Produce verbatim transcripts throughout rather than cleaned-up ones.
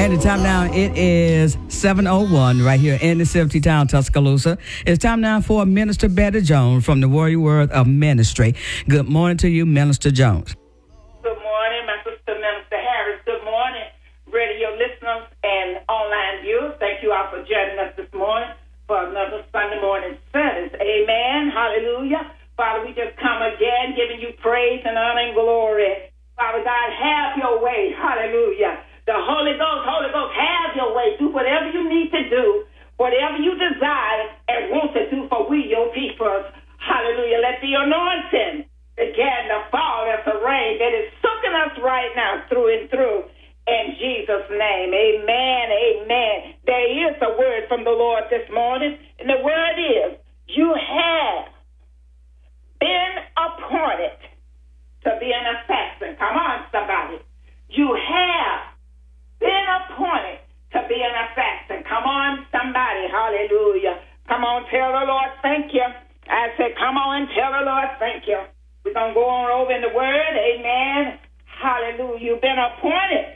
And the time now, it is seven oh one right here in the city town, Tuscaloosa. It's time now for Minister Betty Jones from the Warrior Word of Ministry. Good morning to you, Minister Jones. Good morning, my sister, Minister Harris. Good morning, radio listeners and online viewers. Thank you all for joining us this morning for another Sunday morning service. Amen. Hallelujah. Father, we just come again giving you praise and honor and glory. Father God, have your way. Hallelujah. The Holy Ghost, Holy Ghost, have your way. Do whatever you need to do, whatever you desire and want to do for we, your people. Hallelujah. Let the anointing begin to fall as the rain that is soaking us right now through and through. In Jesus' name, amen, amen. There is a word from the Lord this morning, and the word is, you have been appointed to be an assassin. Come on, somebody. You have been appointed to be an assassin. Come on, somebody. Hallelujah. Come on, tell the Lord thank you. I said, come on, tell the Lord thank you. We're going to go on over in the word. Amen. Hallelujah. You've been appointed.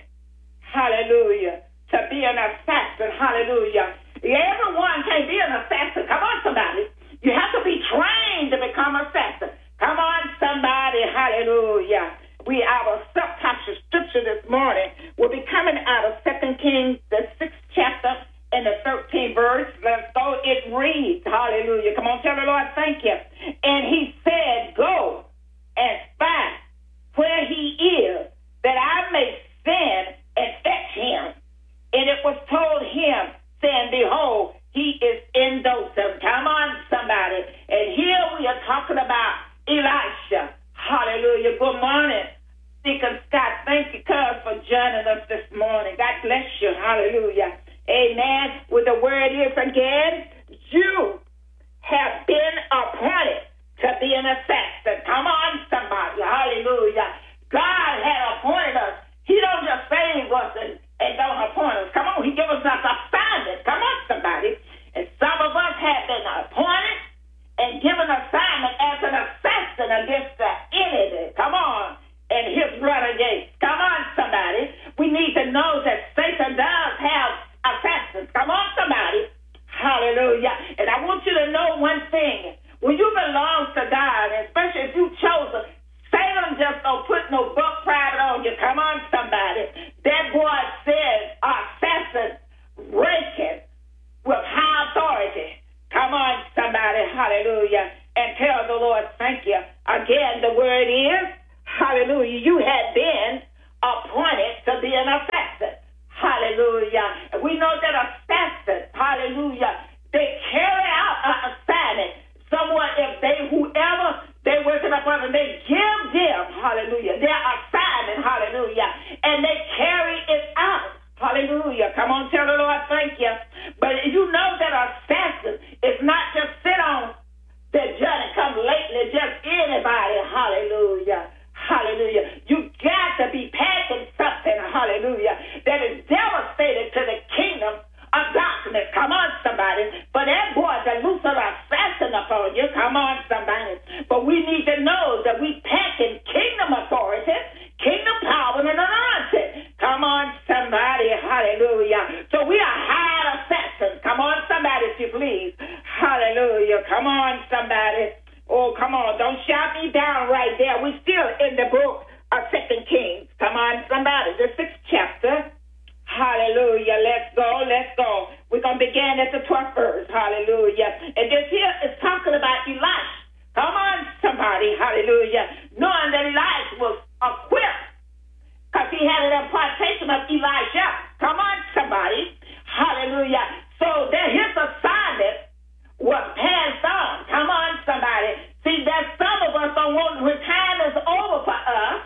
Hallelujah. To be an assassin. Hallelujah. Everyone can't be an assassin. Come on, somebody. You have to be trained to become an assassin. Come on, somebody. Hallelujah. We, our subconscious scripture this morning will be coming out of Second Kings, the sixth chapter and the thirteenth verse. Let's go. It reads, hallelujah. Come on, tell the Lord, thank you. And he said, go and spy where he is, that I may send and fetch him. And it was told him, saying, behold, he is in Dothan. Come on, somebody. And here we are talking about Elisha. Hallelujah. Good morning, Deacon Scott. Thank you, cuz, for joining us this morning. God bless you. Hallelujah. Amen. With the word is again, you have been appointed to be an assassin. Come on, somebody. Hallelujah. God had appointed us. He don't just save us and, and don't appoint us. Come on, he gives us assignment. Come on, somebody. And some of us have been appointed and given assignment as an assassin against the enemy. Come on. And his renegades. Come on, somebody. We need to know that Satan does have assassins. Come on, somebody. Hallelujah. And I want you to know one thing. When you belong to God, especially if you chose it, Satan just don't put no book private on you. Come on, somebody. That boy says assassin ranking with high authority. Come on, somebody. Hallelujah. And tell the Lord, thank you. Again, the word is, hallelujah, you have been appointed to be an assassin. Hallelujah. We know that assassins, hallelujah, they carry out an assignment. Someone, if they, whoever they working up under, they give them, hallelujah, their assignment, hallelujah, and they carry it out. Hallelujah. Come on, tell the Lord, thank you. But you know that assassin is not just sit on the judge and come lately, just anybody. Hallelujah. Hallelujah. You got to be packing something, hallelujah, that is devastating to the kingdom of darkness. Come on, somebody. For that boy to loose an assassin upon you, come on, somebody. But we need to know that we packing kingdom authority, kingdom power, and anointing. Come on, somebody. Hallelujah. So we are hired assassins. Come on, somebody, if you please. Hallelujah. Come on, somebody. Oh, come on. Don't shout me down right there. We're still in the book of Second Kings. Come on, somebody. The sixth chapter. Hallelujah. Let's go. Let's go. We're going to begin at the twelfth verse. Hallelujah. And this here is talking about Elisha. Come on, somebody. Hallelujah. Knowing that Elisha was equipped because he had an impartation of Elijah. Come on, somebody. Hallelujah. So that his assignment was passed on. Come on, somebody. See, that some of us don't want, when time is over for us,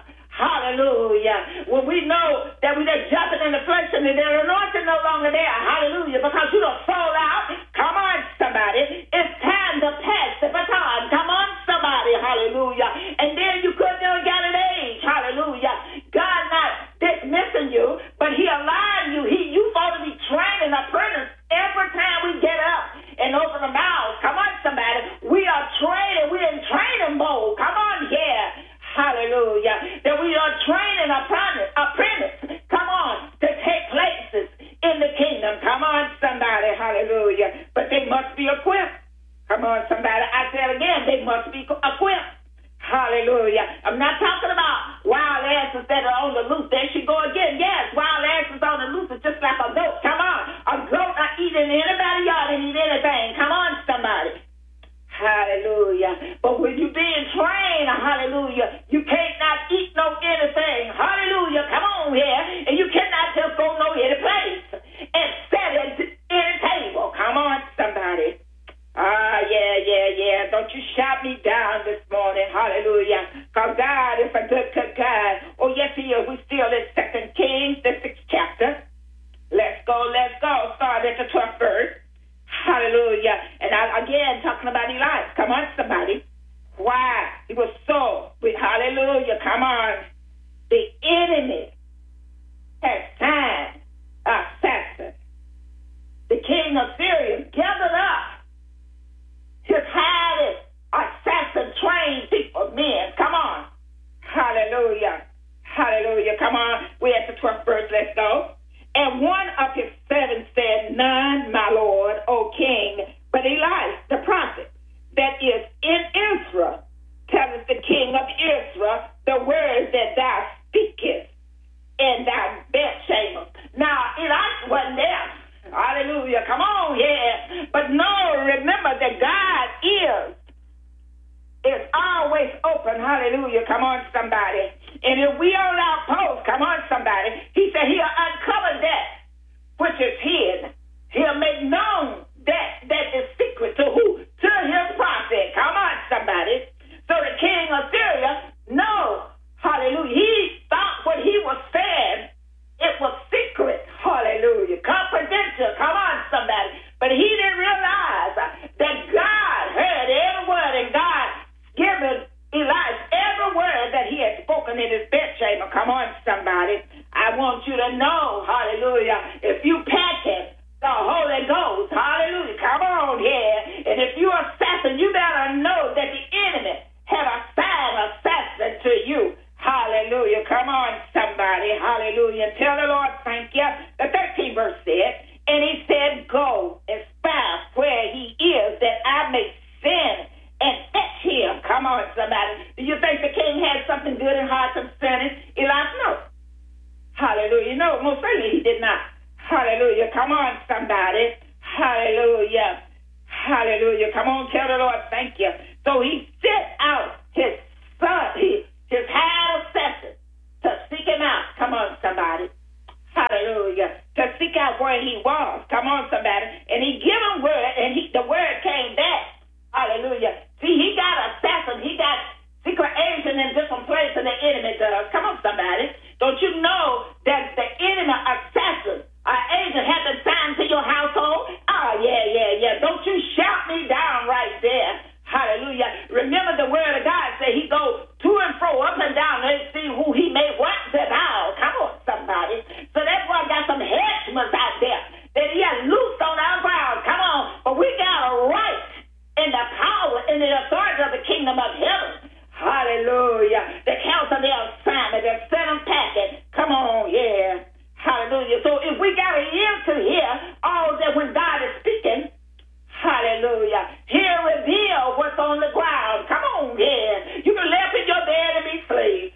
hallelujah, when we know that we just jumping in the flesh and the anointing no longer there, hallelujah, because you don't fall out. Come on, somebody. It's time to pass the baton. Come on, somebody, hallelujah. And then you couldn't have got an age, hallelujah. God not dismissing you, but he aligned you. He, you supposed to be training apprentice every time we get up and open the mouth. Come on, somebody. We are training. We're in training mode. Come on here. Hallelujah. That we are training apprentice, apprentice. Come on, to take places hallelujah. But they must be equipped. Come on, somebody. I said again, they must be equipped. Hallelujah. I'm not talking about wild asses that are on the loose. There she go again. Yes, wild asses on the loose is just like a goat. Come on. A goat not eating anybody yard and eat anything. Come on, somebody. Hallelujah. But when you're being trained, hallelujah, you can't not eat no anything. Hallelujah. Come on here. And you cannot just go no any place and sit at any table. Come on, somebody. Ah, yeah, yeah, yeah. Don't you shout me down this morning. Hallelujah. Because God is a good, good God. Oh, yes, he is. We're still in Second Kings, the sixth chapter. Let's go, let's go. Start at the twelfth verse. Hallelujah. And I, again, talking about Elijah. Come on, somebody. Why? He was so, hallelujah, come on. The enemy has signed assassin. The king of Syria gathered up his highly assassin trained people, men. Come on. Hallelujah. Hallelujah. Come on. We're at the twelfth verse. Let's go. And one of his servants said, None, my lord, O king, but Elijah, the prophet, that is in Israel, telleth the king of Israel the words that thou speakest in thy bedchamber. Now, Elijah wasn't there. Hallelujah. Come on here. But no, remember that God is is always open. Hallelujah. Come on, somebody. And if we on our post, come on, somebody, he said he'll uncover that which is hid. He'll make known that that is secret to who? To his prophet. Come on, somebody. So the king of Syria, no, hallelujah, he thought what he was saying, it was secret. Hallelujah. Confidential. Come on, somebody. But he didn't realize that God heard every word, and God given Elijah every word that he had spoken in his bedchamber. Come on, somebody. I want you to know, hallelujah, if you package the Holy Ghost, hallelujah, come on here. And if you're assassin, you better know that the enemy have assigned assassin to you. Hallelujah. Come on, somebody. Hallelujah. Tell the Lord, thank you. The thirteenth verse said, and he said, Go and spy where he is, that I may send and fetch him. Come on, somebody. Do you think the king had something good and hard concerning Elijah? No. Hallelujah. No, most certainly he did not. Hallelujah. Come on, somebody. Hallelujah. Hallelujah. Come on, tell the Lord, thank you. So he sent out his son, his, his hired assassin, to seek him out. Come on, somebody. Hallelujah. To seek out where he was. Come on, somebody. And he gave him word, and he, the word came back. Hallelujah. See, he got assassin. He got secret agent in different places than the enemy does. Come on, somebody. Don't you know that the enemy assassin, an agent, has been signed to your household? Oh, yeah, yeah, yeah. Don't you shout me down right there. Hallelujah. Remember the word of God say he goes to and fro, up and down, and see who he may what devour. Come on, somebody. So that's why I got some henchmen out there that he has loosed on our ground. Come on. But we got a right in the power and the authority of the kingdom of heaven. Hallelujah. The counsel of the assignment, the sent them packing. Come on, yeah. Hallelujah. So if we got an ear to hear all that when God is speaking, hallelujah, he'll reveal what's on the ground. Come on, yeah. You can lay up in your bed and be asleep.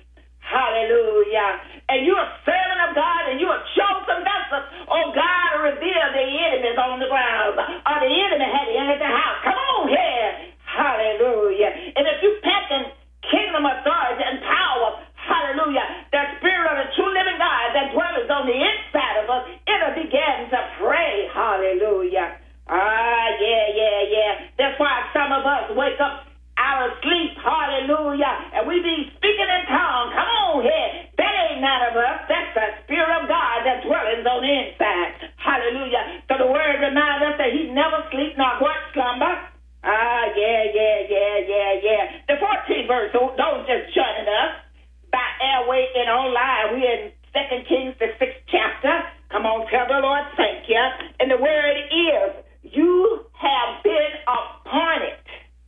Hallelujah. And you're a servant of God and you're a chosen vessel. Oh, God will reveal the enemies on the ground. Or the enemy had entered the house. Come on here. Hallelujah. And if you packing kingdom authority and power, hallelujah, the spirit of the true living God that dwells on the inside of us, it'll begin to pray. Hallelujah. Ah, yeah, yeah, yeah. That's why some of us wake up out of sleep. Hallelujah. And we be speaking in tongues. Come on here. That ain't none of us. That's the spirit of God that dwells on the inside. Hallelujah. So the word reminds us that he never sleep nor what slumber. Ah, yeah, yeah, yeah, yeah, yeah. The fourteenth verse, so those just joining us by airway and online. We're in Second Kings, the sixth chapter. Come on, tell the Lord, thank you. And the word is, you have been appointed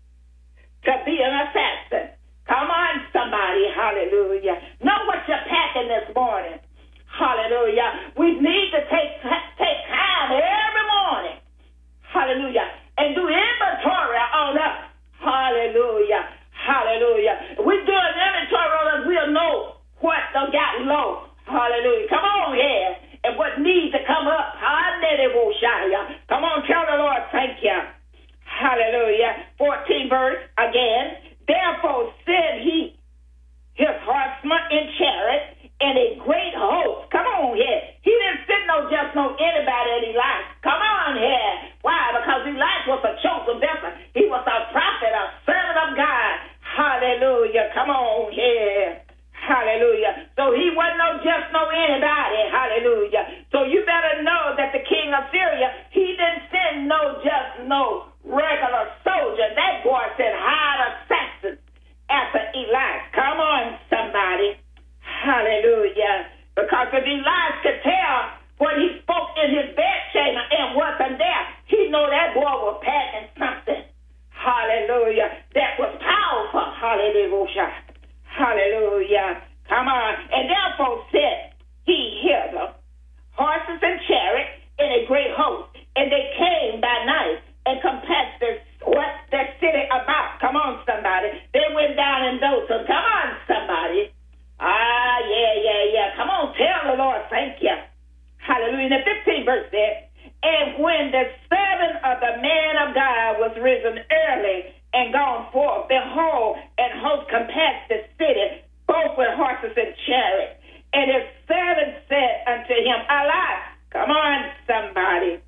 to be an assassin. Come on, somebody. Hallelujah. Know what you're packing this morning. Hallelujah. We need to take take time every morning know anybody at Elijah. Come on here. Why? Because Elijah was a chosen vessel. He was a prophet, a servant of God. Hallelujah. Come on here. Hallelujah. So he wasn't no just no anybody. Hallelujah. So you better know that the king of Syria, he didn't send no just no regular soldier. That boy said hired assassins after Elijah. Come on, somebody. Hallelujah. Because if Elijah could tell what he spoke in his bedchamber and wasn't there, he know that boy was packing something. Hallelujah. That was powerful. Hallelujah. Hallelujah. Come on. And therefore said he hear them, horses and chariots in a great host. And they came by night and compassed this, what the city about. Come on, somebody. They went down in Dothan. Come on, somebody. Ah, yeah, yeah, yeah. Come on, tell the Lord, thank you. Hallelujah. The fifteenth verse said, and when the servant of the man of God was risen early and gone forth, behold, and host compassed the city, both with horses and chariots. And his servant said unto him, alas, come on, somebody.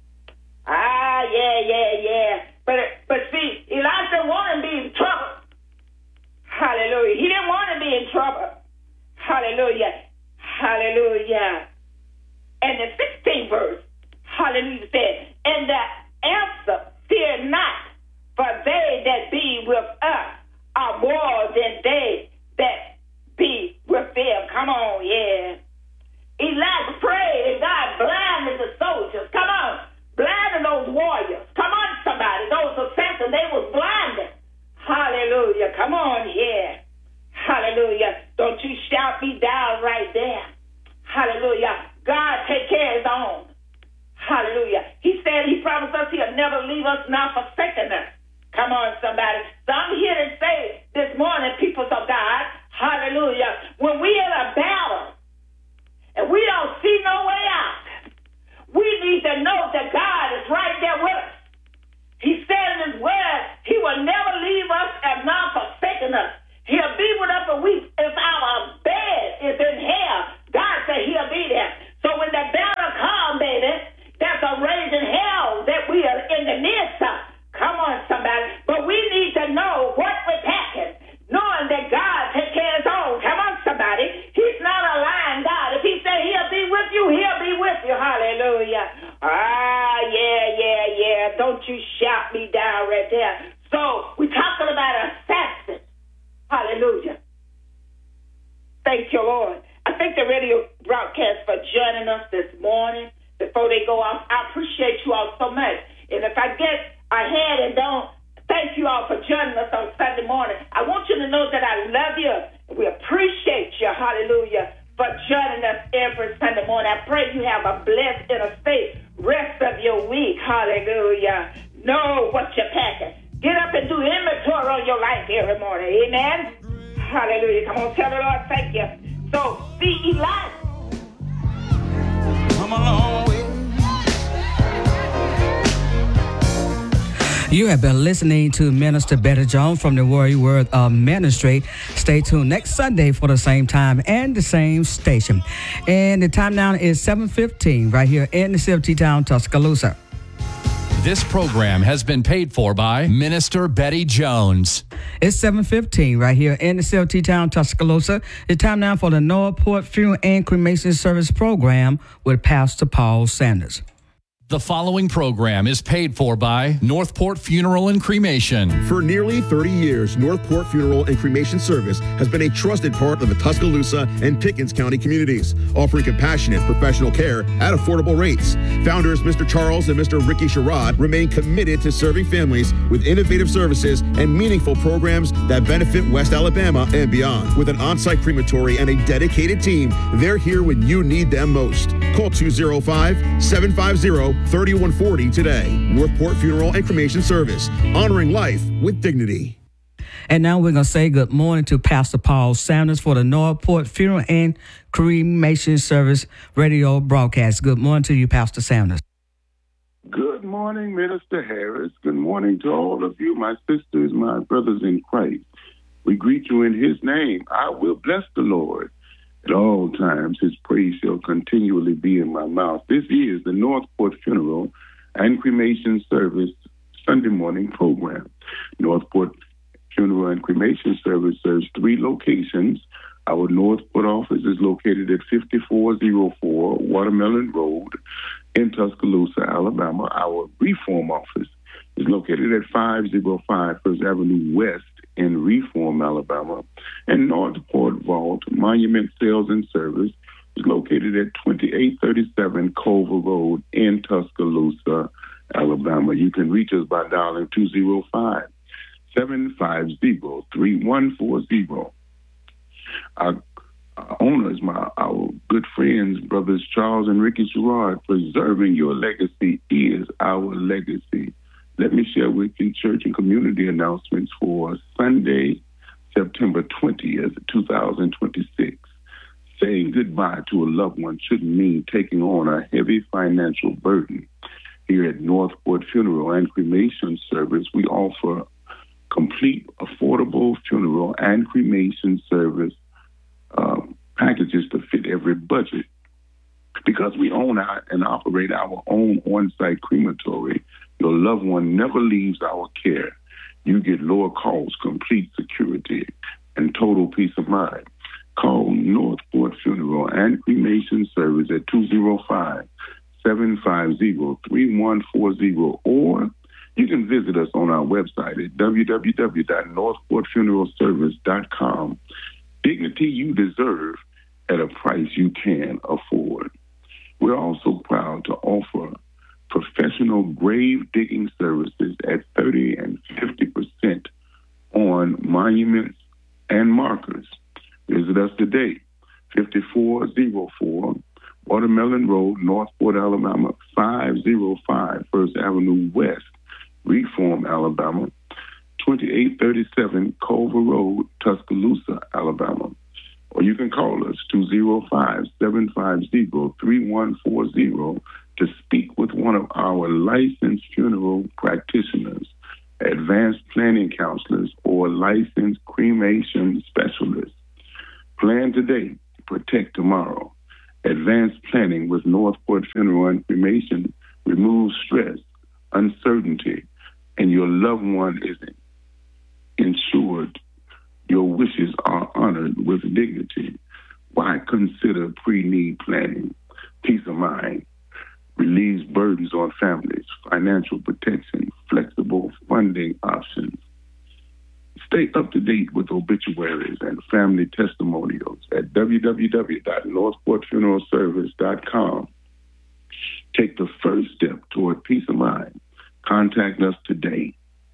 Ah, yeah, yeah, yeah. But but see, Elijah didn't want to be in trouble. Hallelujah. He didn't want to be in trouble. Hallelujah. Hallelujah. And the sixteenth verse, hallelujah, said, and the answer, fear not, for they that be with us are more than they that be with them. Come on, yeah. Elijah prayed and God blinded the soldiers. Come on. Blinded those warriors. Come on, somebody. Those assassins, they was blinded. Hallelujah. Come on here. Hallelujah. Don't you shout me down right there. Hallelujah. God take care of his own. Hallelujah. He said he promised us he'll never leave us nor forsaken us. Come on, somebody. So I'm here to say this morning, people of God, hallelujah, when we in a battle and we don't see no way out, we need to know that God is right there with us. He said in his word, he will never leave us and not forsaken us. He'll be with us a week. If our bed is in hell, God said he'll be there. So when the battle comes, baby, that's a raging hell that we are in the midst of. Come on, somebody. But we need to know what we're packing, knowing that God takes care of his own. Come on, somebody. He's not a lying God. If he said he'll be with you, he'll be with you. Hallelujah. Ah, yeah, yeah, yeah. Don't you shout me down right there. So we're talking about assassins. Hallelujah. Thank you, Lord. I thank the radio broadcast for joining us this morning. Before they go off, I appreciate you all so much. And if I get ahead and don't, thank you all for joining us on Sunday morning. I want you to know that I love you. We appreciate you, hallelujah, for joining us every Sunday morning. I pray you have a blessed and a safe rest of your week, hallelujah. Know what you're packing. Get up and do inventory on your life every morning, amen? Hallelujah. Come on, tell the Lord thank you. So, see Elijah. Come along with You have been listening to Minister Betty Jones from the Warrior Word of Ministry. Stay tuned next Sunday for the same time and the same station. And the time now is seven fifteen right here in the city town, Tuscaloosa. This program has been paid for by Minister Betty Jones. It's seven fifteen right here in the C L T town, Tuscaloosa. It's time now for the Northport Funeral and Cremation Service program with Pastor Paul Sanders. The following program is paid for by Northport Funeral and Cremation. For nearly thirty years, Northport Funeral and Cremation Service has been a trusted part of the Tuscaloosa and Pickens County communities, offering compassionate professional care at affordable rates. Founders Mister Charles and Mister Ricky Sherrod remain committed to serving families with innovative services and meaningful programs that benefit West Alabama and beyond. With an on-site crematory and a dedicated team, they're here when you need them most. Call two oh five, seven five zero, three one four zero today. Northport Funeral and Cremation Service, honoring life with dignity. And now we're going to say good morning to Pastor Paul Sanders for the Northport Funeral and Cremation Service radio broadcast. Good morning to you, Pastor Sanders. Good morning, Minister Harris. Good morning to all of you, my sisters, my brothers in Christ. We greet you in his name. I will bless the Lord At all times, his praise shall continually be in my mouth. This is the Northport Funeral and Cremation Service Sunday morning program. Northport Funeral and Cremation Service serves three locations. Our Northport office is located at fifty-four oh four Watermelon Road in Tuscaloosa, Alabama. Our Reform office is located at five oh five First Avenue West in Reform, Alabama. And Northport Vault Monument Sales and Service is located at twenty-eight thirty-seven Culver Road in Tuscaloosa, Alabama. You can reach us by dialing two oh five, seven five zero, three one four zero. Our, our owners, my our good friends, brothers Charles and Ricky Sherrod, preserving your legacy is our legacy. Let me share with you church and community announcements for Sunday, September twentieth, twenty twenty-six. Saying goodbye to a loved one shouldn't mean taking on a heavy financial burden. Here at Northport Funeral and Cremation Service, we offer complete, affordable funeral and cremation service uh, packages to fit every budget. Because we own our, and operate our own on-site crematory, your loved one never leaves our care. You get lower costs, complete security, and total peace of mind. Call Northport Funeral and Cremation Service at two oh five, seven five zero, three one four zero, or you can visit us on our website at w w w dot northport funeral service dot com. Dignity you deserve at a price you can afford. We're also proud to offer professional grave digging services at thirty and fifty percent on monuments and markers. Visit us today, fifty-four oh four Watermelon Road, Northport, Alabama, five oh five First Avenue West, Reform, Alabama, twenty-eight thirty-seven Culver Road, Tuscaloosa, Alabama. Or you can call us two oh five, seven five zero, three one four zero to speak with one of our licensed funeral practitioners, advanced planning counselors, or licensed cremation specialists. Plan today, protect tomorrow. Advanced planning with Northport Funeral and Cremation removes stress, uncertainty, and your loved one is ensured. Your wishes are honored with dignity. Why consider pre-need planning? Peace of mind relieves burdens on families, financial protection, flexible funding options. Stay up to date with obituaries and family testimonials at w w w dot northport funeral service dot com. Take the first step toward peace of mind. Contact us today.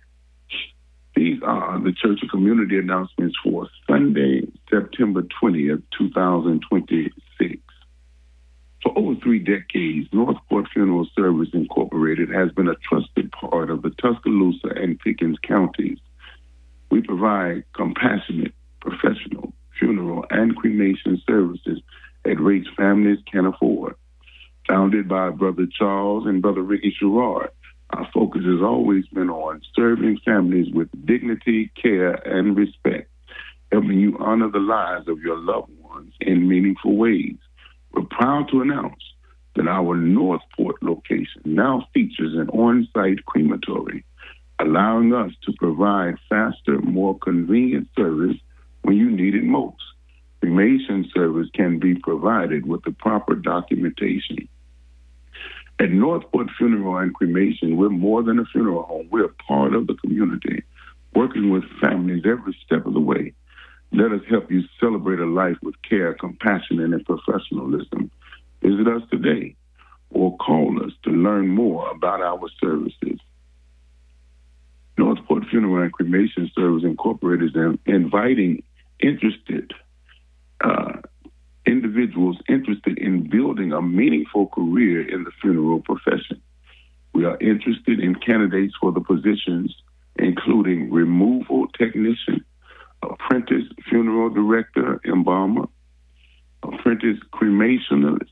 These are the church and community announcements for Sunday, September twentieth, twenty twenty-six. For over three decades, Northport Funeral Service Incorporated has been a trusted part of the Tuscaloosa and Pickens counties. We provide compassionate, professional funeral and cremation services at rates families can afford. Founded by Brother Charles and Brother Ricky Sherrod, our focus has always been on serving families with dignity, care, and respect, helping you honor the lives of your loved ones in meaningful ways. We're proud to announce that our Northport location now features an on-site crematory, allowing us to provide faster, more convenient service when you need it most. Cremation service can be provided with the proper documentation. At Northport Funeral and Cremation, we're more than a funeral home. We're part of the community, working with families every step of the way. Let us help you celebrate a life with care, compassion, and professionalism. Visit us today or call us to learn more about our services. Northport Funeral and Cremation Service Incorporated is inviting interested uh, individuals interested in building a meaningful career in the funeral profession. We are interested in candidates for the positions, including removal technician, apprentice funeral director, embalmer, apprentice cremationist,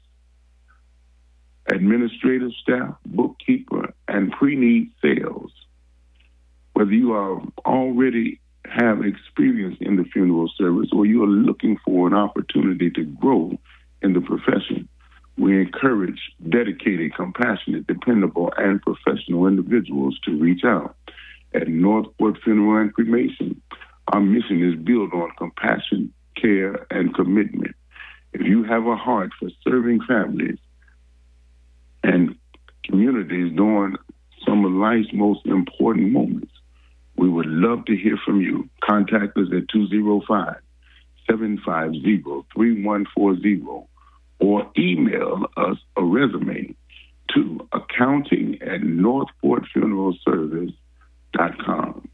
administrative staff, bookkeeper, and pre-need sales. Whether you are already have experience in the funeral service or you are looking for an opportunity to grow in the profession, we encourage dedicated, compassionate, dependable, and professional individuals to reach out. At Northport Funeral and Cremation, our mission is built on compassion, care, and commitment. If you have a heart for serving families and communities during some of life's most important moments, we would love to hear from you. Contact us at two oh five, seven five zero, three one four zero or email us a resume to accounting at northport funeral service dot com.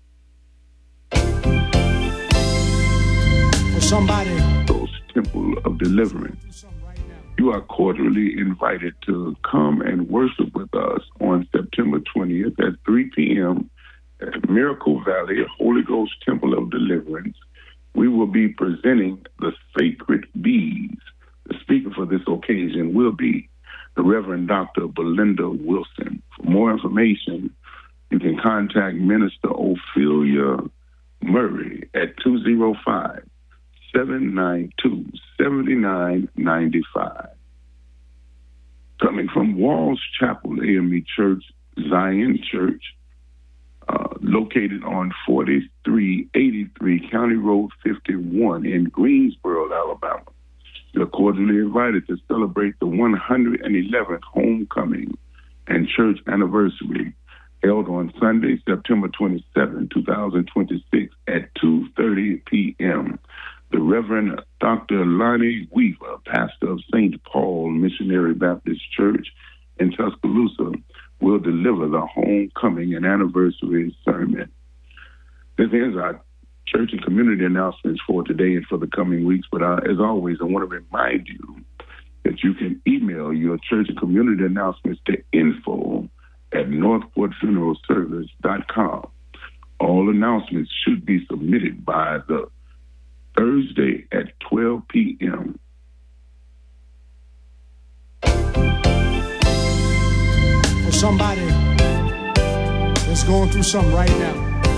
For somebody, Temple of Deliverance. You are cordially invited to come and worship with us on September twentieth at three p.m. at Miracle Valley Holy Ghost Temple of Deliverance. We will be presenting the Sacred Bees. The speaker for this occasion will be the Reverend Doctor Belinda Wilson. For more information, you can contact Minister Ophelia Murray at two oh five, seven nine two, seven nine nine five. Coming from Walls Chapel A M E Church, Zion Church, uh, located on forty-three eighty-three County Road fifty-one in Greensboro, Alabama. You're cordially invited to celebrate the one hundred eleventh homecoming and church anniversary held on Sunday, September twenty-seventh, twenty twenty-six at two thirty p.m. The Reverend Doctor Lonnie Weaver, pastor of Saint Paul Missionary Baptist Church in Tuscaloosa, will deliver the homecoming and anniversary sermon. This ends our church and community announcements for today and for the coming weeks. But uh, as always, I want to remind you that you can email your church and community announcements to info at northport funeral service dot com. All announcements should be submitted by the Thursday at twelve p.m. For somebody that's going through something right now,